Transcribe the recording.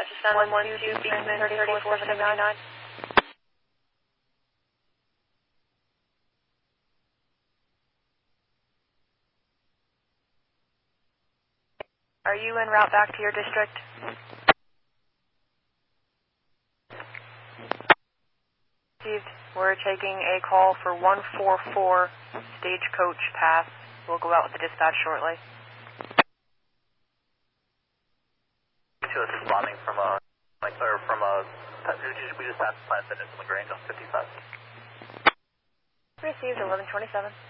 Descend 112, Beekman 3479. Are you en route back to your district? Received. We're taking a call for 144 Stagecoach Pass. We'll go out with the dispatch shortly. To us responding from we just passed Planet Fitness in LaGrange on 55. Received 1127.